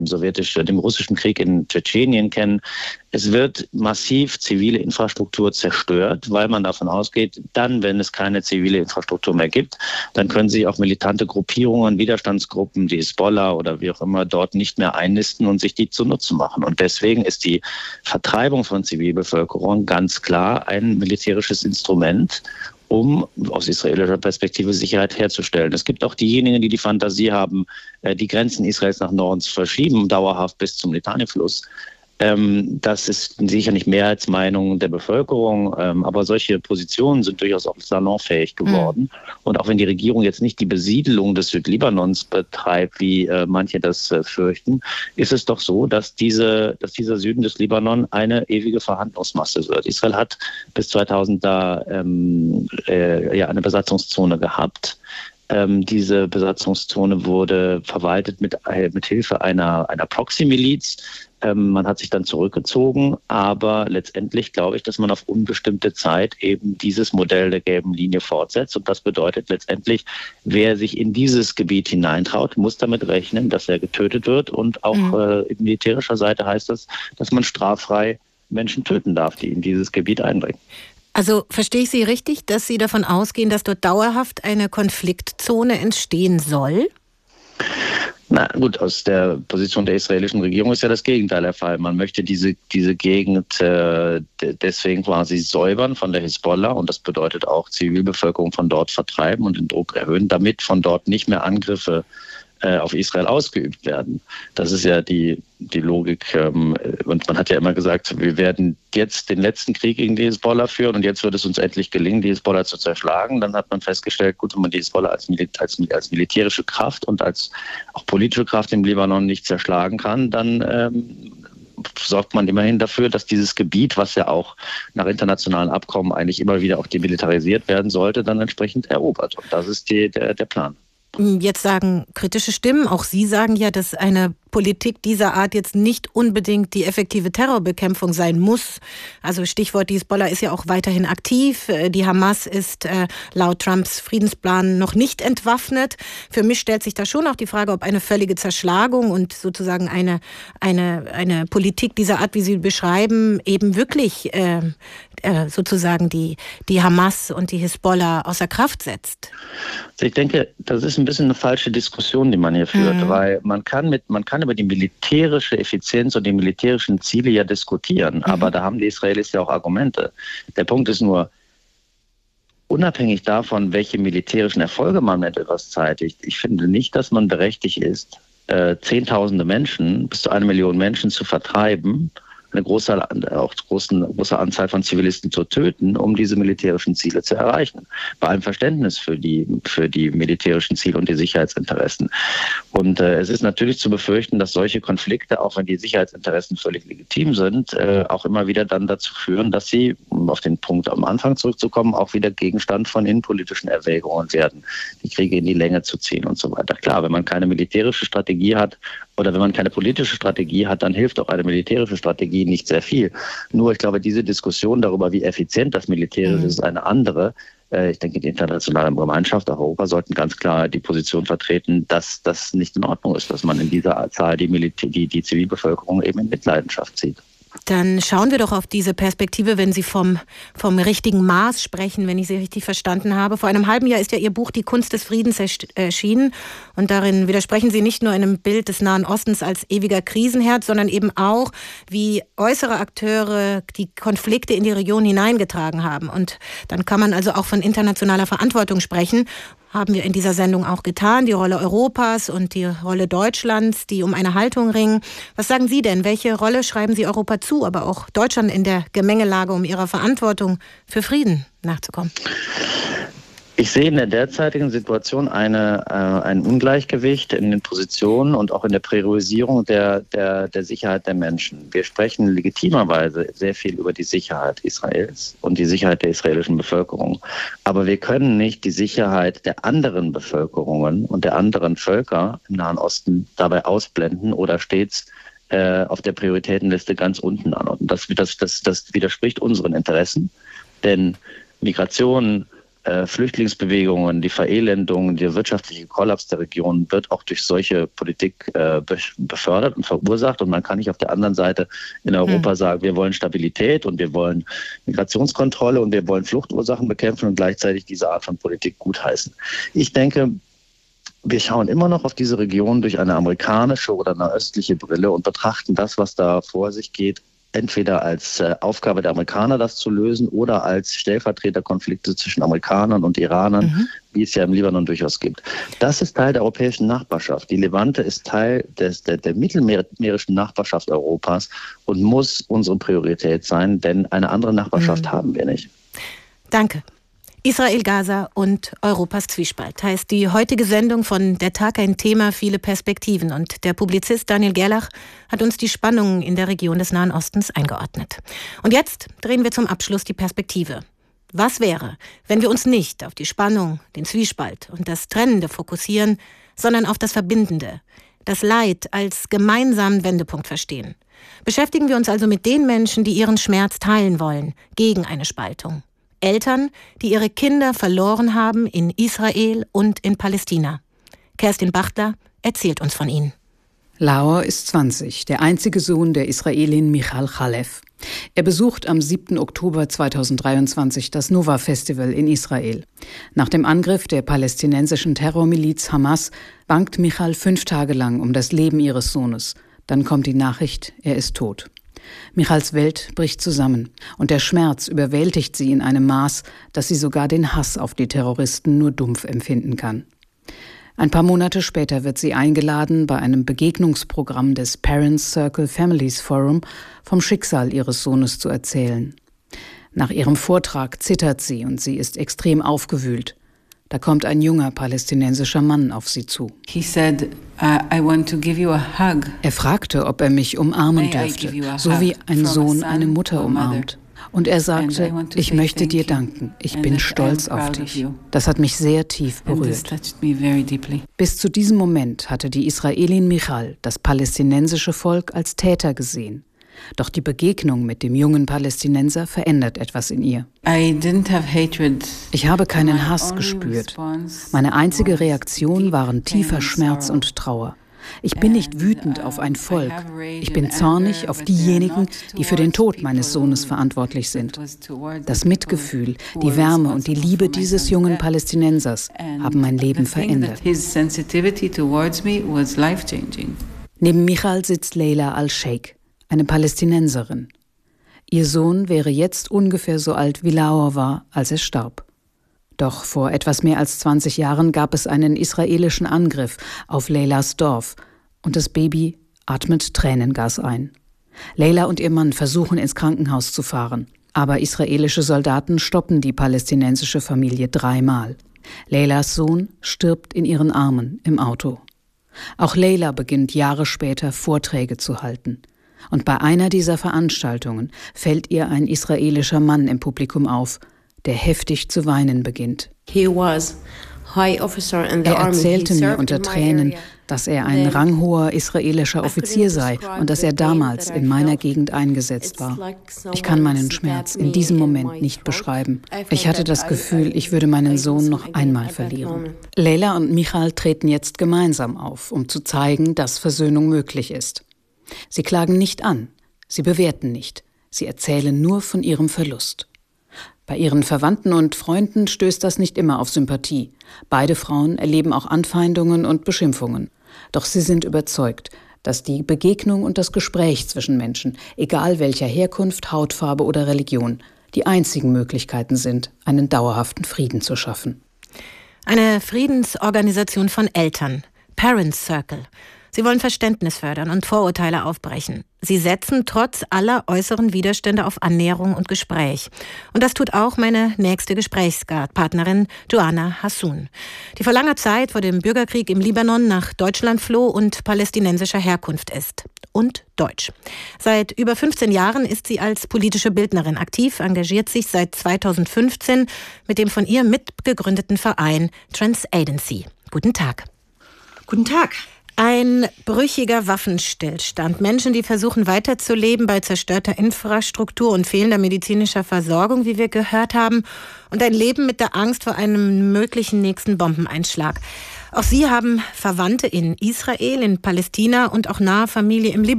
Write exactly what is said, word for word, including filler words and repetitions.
sowjetischen, dem russischen Krieg in Tschetschenien kennen. Es wird massiv zivile Infrastruktur zerstört, weil man davon ausgeht, dann, wenn es keine zivile Infrastruktur mehr gibt, dann können sich auch militante Gruppierungen, Widerstandsgruppen, die Hisbollah oder wie auch immer dort nicht mehr einnisten und sich die zunutze machen. Und deswegen ist die Vertreibung von Zivilbevölkerung ganz klar ein militärisches Instrument, um aus israelischer Perspektive Sicherheit herzustellen. Es gibt auch diejenigen, die die Fantasie haben, die Grenzen Israels nach Norden zu verschieben, dauerhaft bis zum Litani-Fluss. Das ist sicher nicht Mehrheitsmeinung der Bevölkerung, aber solche Positionen sind durchaus auch salonfähig geworden. Mhm. Und auch wenn die Regierung jetzt nicht die Besiedelung des Südlibanons betreibt, wie manche das fürchten, ist es doch so, dass, diese, dass dieser Süden des Libanon eine ewige Verhandlungsmasse wird. Israel hat bis zweitausend da ähm, äh, ja, eine Besatzungszone gehabt. Ähm, diese Besatzungszone wurde verwaltet mit, äh, mit Hilfe einer, einer Proxy-Miliz. Ähm, man hat sich dann zurückgezogen, aber letztendlich glaube ich, dass man auf unbestimmte Zeit eben dieses Modell der gelben Linie fortsetzt. Und das bedeutet letztendlich, wer sich in dieses Gebiet hineintraut, muss damit rechnen, dass er getötet wird. Und auch mhm. äh, in militärischer Seite heißt das, dass man straffrei Menschen töten darf, die in dieses Gebiet eindringen. Also verstehe ich Sie richtig, dass Sie davon ausgehen, dass dort dauerhaft eine Konfliktzone entstehen soll? Na gut, aus der Position der israelischen Regierung ist ja das Gegenteil der Fall. Man möchte diese, diese Gegend äh, deswegen quasi säubern von der Hisbollah und das bedeutet auch Zivilbevölkerung von dort vertreiben und den Druck erhöhen, damit von dort nicht mehr Angriffe äh, auf Israel ausgeübt werden. Das ist ja die, die Logik. Ähm, und man hat ja immer gesagt, wir werden jetzt den letzten Krieg gegen die Hisbollah führen und jetzt wird es uns endlich gelingen, die Hisbollah zu zerschlagen. Dann hat man festgestellt, gut, wenn man die Hisbollah als, Mil- als, als militärische Kraft und als auch politische Kraft im Libanon nicht zerschlagen kann, dann ähm, sorgt man immerhin dafür, dass dieses Gebiet, was ja auch nach internationalen Abkommen eigentlich immer wieder auch demilitarisiert werden sollte, dann entsprechend erobert. Und das ist die, der, der Plan. Jetzt sagen kritische Stimmen, auch Sie sagen ja, dass eine Politik dieser Art jetzt nicht unbedingt die effektive Terrorbekämpfung sein muss. Also Stichwort, die Hisbollah ist ja auch weiterhin aktiv. Die Hamas ist äh, laut Trumps Friedensplan noch nicht entwaffnet. Für mich stellt sich da schon auch die Frage, ob eine völlige Zerschlagung und sozusagen eine, eine, eine Politik dieser Art, wie Sie beschreiben, eben wirklich äh, äh, sozusagen die, die Hamas und die Hisbollah außer Kraft setzt. Ich denke, das ist ein bisschen eine falsche Diskussion, die man hier führt, mhm. weil man kann mit, man kann über die militärische Effizienz und die militärischen Ziele ja diskutieren, mhm. aber da haben die Israelis ja auch Argumente. Der Punkt ist nur, unabhängig davon, welche militärischen Erfolge man mit etwas zeitigt, ich finde nicht, dass man berechtigt ist, äh, Zehntausende Menschen, bis zu eine Million Menschen zu vertreiben, eine große, auch großen, große Anzahl von Zivilisten zu töten, um diese militärischen Ziele zu erreichen. Bei allem Verständnis für die, für die militärischen Ziele und die Sicherheitsinteressen. Und äh, es ist natürlich zu befürchten, dass solche Konflikte, auch wenn die Sicherheitsinteressen völlig legitim sind, äh, auch immer wieder dann dazu führen, dass sie, um auf den Punkt am Anfang zurückzukommen, auch wieder Gegenstand von innenpolitischen Erwägungen werden, die Kriege in die Länge zu ziehen und so weiter. Klar, wenn man keine militärische Strategie hat oder wenn man keine politische Strategie hat, dann hilft auch eine militärische Strategie nicht sehr viel. Nur ich glaube, diese Diskussion darüber, wie effizient das Militärische mhm. ist, eine andere. Ich denke, die internationale Gemeinschaft, auch Europa, sollten ganz klar die Position vertreten, dass das nicht in Ordnung ist, dass man in dieser Zahl die, Militär, die, die Zivilbevölkerung eben in Mitleidenschaft zieht. Dann schauen wir doch auf diese Perspektive, wenn Sie vom, vom richtigen Maß sprechen, wenn ich Sie richtig verstanden habe. Vor einem halben Jahr ist ja Ihr Buch Die Kunst des Friedens erschienen. Und darin widersprechen Sie nicht nur einem Bild des Nahen Ostens als ewiger Krisenherd, sondern eben auch, wie äußere Akteure die Konflikte in die Region hineingetragen haben. Und dann kann man also auch von internationaler Verantwortung sprechen. Haben wir in dieser Sendung auch getan, die Rolle Europas und die Rolle Deutschlands, die um eine Haltung ringen. Was sagen Sie denn? Welche Rolle schreiben Sie Europa zu, aber auch Deutschland in der Gemengelage, um ihrer Verantwortung für Frieden nachzukommen? Ich sehe in der derzeitigen Situation eine, äh, ein Ungleichgewicht in den Positionen und auch in der Priorisierung der, der, der Sicherheit der Menschen. Wir sprechen legitimerweise sehr viel über die Sicherheit Israels und die Sicherheit der israelischen Bevölkerung. Aber wir können nicht die Sicherheit der anderen Bevölkerungen und der anderen Völker im Nahen Osten dabei ausblenden oder stets äh, auf der Prioritätenliste ganz unten anordnen. Das, das, das, das widerspricht unseren Interessen, denn Migration, äh, Flüchtlingsbewegungen, die Verelendung, der wirtschaftliche Kollaps der Region wird auch durch solche Politik äh, befördert und verursacht. Und man kann nicht auf der anderen Seite in Europa hm. sagen, wir wollen Stabilität und wir wollen Migrationskontrolle und wir wollen Fluchtursachen bekämpfen und gleichzeitig diese Art von Politik gutheißen. Ich denke, wir schauen immer noch auf diese Region durch eine amerikanische oder eine östliche Brille und betrachten das, was da vor sich geht, entweder als äh, Aufgabe der Amerikaner, das zu lösen, oder als Stellvertreterkonflikte zwischen Amerikanern und Iranern, mhm. wie es ja im Libanon durchaus gibt. Das ist Teil der europäischen Nachbarschaft. Die Levante ist Teil des, der, der mittelmeerischen Nachbarschaft Europas und muss unsere Priorität sein, denn eine andere Nachbarschaft mhm. haben wir nicht. Danke. Israel, Gaza und Europas Zwiespalt heißt die heutige Sendung von Der Tag, ein Thema, viele Perspektiven. Und der Publizist Daniel Gerlach hat uns die Spannungen in der Region des Nahen Ostens eingeordnet. Und jetzt drehen wir zum Abschluss die Perspektive. Was wäre, wenn wir uns nicht auf die Spannung, den Zwiespalt und das Trennende fokussieren, sondern auf das Verbindende, das Leid als gemeinsamen Wendepunkt verstehen? Beschäftigen wir uns also mit den Menschen, die ihren Schmerz teilen wollen, gegen eine Spaltung. Eltern, die ihre Kinder verloren haben in Israel und in Palästina. Kerstin Bachtler erzählt uns von ihnen. Laor ist zwanzig, der einzige Sohn der Israelin Michal Khalef. Er besucht am siebten Oktober zweitausenddreiundzwanzig das Nova-Festival in Israel. Nach dem Angriff der palästinensischen Terrormiliz Hamas bangt Michal fünf Tage lang um das Leben ihres Sohnes. Dann kommt die Nachricht, er ist tot. Michals Welt bricht zusammen und der Schmerz überwältigt sie in einem Maß, dass sie sogar den Hass auf die Terroristen nur dumpf empfinden kann. Ein paar Monate später wird sie eingeladen, bei einem Begegnungsprogramm des Parents Circle Families Forum vom Schicksal ihres Sohnes zu erzählen. Nach ihrem Vortrag zittert sie und sie ist extrem aufgewühlt. Da kommt ein junger palästinensischer Mann auf sie zu. He said, I want to give you a hug. Er fragte, ob er mich umarmen dürfte, so wie ein Sohn eine Mutter umarmt. Und er sagte, ich möchte dir danken, ich bin stolz auf dich. Das hat mich sehr tief berührt. Bis zu diesem Moment hatte die Israelin Michal das palästinensische Volk als Täter gesehen. Doch die Begegnung mit dem jungen Palästinenser verändert etwas in ihr. Ich habe keinen Hass gespürt. Meine einzige Reaktion waren tiefer Schmerz und Trauer. Ich bin nicht wütend auf ein Volk. Ich bin zornig auf diejenigen, die für den Tod meines Sohnes verantwortlich sind. Das Mitgefühl, die Wärme und die Liebe dieses jungen Palästinensers haben mein Leben verändert. Neben Michal sitzt Leila al-Sheikh, eine Palästinenserin. Ihr Sohn wäre jetzt ungefähr so alt wie Laor war, als er starb. Doch vor etwas mehr als zwanzig Jahren gab es einen israelischen Angriff auf Leilas Dorf und das Baby atmet Tränengas ein. Leila und ihr Mann versuchen, ins Krankenhaus zu fahren, aber israelische Soldaten stoppen die palästinensische Familie dreimal. Leilas Sohn stirbt in ihren Armen im Auto. Auch Leila beginnt Jahre später Vorträge zu halten. Und bei einer dieser Veranstaltungen fällt ihr ein israelischer Mann im Publikum auf, der heftig zu weinen beginnt. Er erzählte mir unter Tränen, dass er ein ranghoher israelischer Offizier sei und dass er damals in meiner Gegend eingesetzt war. Ich kann meinen Schmerz in diesem Moment nicht beschreiben. Ich hatte das Gefühl, ich würde meinen Sohn noch einmal verlieren. Leila und Michal treten jetzt gemeinsam auf, um zu zeigen, dass Versöhnung möglich ist. Sie klagen nicht an, sie bewerten nicht, sie erzählen nur von ihrem Verlust. Bei ihren Verwandten und Freunden stößt das nicht immer auf Sympathie. Beide Frauen erleben auch Anfeindungen und Beschimpfungen. Doch sie sind überzeugt, dass die Begegnung und das Gespräch zwischen Menschen, egal welcher Herkunft, Hautfarbe oder Religion, die einzigen Möglichkeiten sind, einen dauerhaften Frieden zu schaffen. Eine Friedensorganisation von Eltern, Parents Circle. Sie wollen Verständnis fördern und Vorurteile aufbrechen. Sie setzen trotz aller äußeren Widerstände auf Annäherung und Gespräch. Und das tut auch meine nächste Gesprächspartnerin Joanna Hassoun, die vor langer Zeit vor dem Bürgerkrieg im Libanon nach Deutschland floh und palästinensischer Herkunft ist. Und deutsch. Seit über fünfzehn Jahren ist sie als politische Bildnerin aktiv, engagiert sich seit zweitausendfünfzehn mit dem von ihr mitgegründeten Verein Trans Agency. Guten Tag. Guten Tag. Ein brüchiger Waffenstillstand. Menschen, die versuchen weiterzuleben bei zerstörter Infrastruktur und fehlender medizinischer Versorgung, wie wir gehört haben. Und ein Leben mit der Angst vor einem möglichen nächsten Bombeneinschlag. Auch Sie haben Verwandte in Israel, in Palästina und auch nahe Familie im Libanon.